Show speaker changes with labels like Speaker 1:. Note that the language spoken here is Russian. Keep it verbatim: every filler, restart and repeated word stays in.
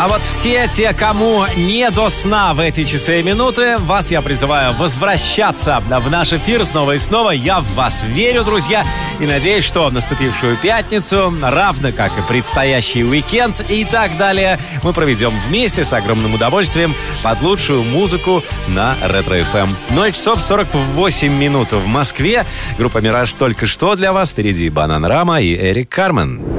Speaker 1: А вот все те, кому не до сна в эти часы и минуты, вас я призываю возвращаться в наш эфир снова и снова. Я в вас верю, друзья, и надеюсь, что наступившую пятницу, равно как и предстоящий уикенд и так далее, мы проведем вместе с огромным удовольствием под лучшую музыку на Ретро-эф эм. ноль часов сорок восемь минут в Москве. Группа «Мираж» только что для вас. Впереди Бананарама и Эрик Кармен.